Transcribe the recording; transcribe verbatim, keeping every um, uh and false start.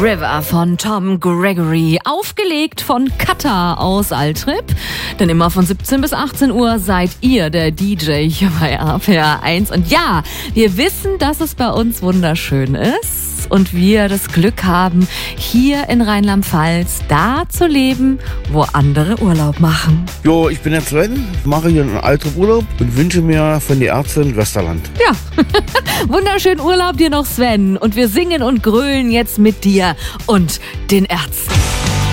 River von Tom Gregory, aufgelegt von Katha aus Altrip. Denn immer von siebzehn bis achtzehn Uhr seid ihr der D J hier bei R P R eins. Und ja, wir wissen, dass es bei uns wunderschön ist und wir das Glück haben, hier in Rheinland-Pfalz da zu leben, wo andere Urlaub machen. Jo, ich bin der Sven, mache hier einen Altrip Urlaub und wünsche mir von die Ärzte in Westerland. Ja, wunderschönen Urlaub dir noch, Sven. Und wir singen und grölen jetzt mit dir und den Ärzten.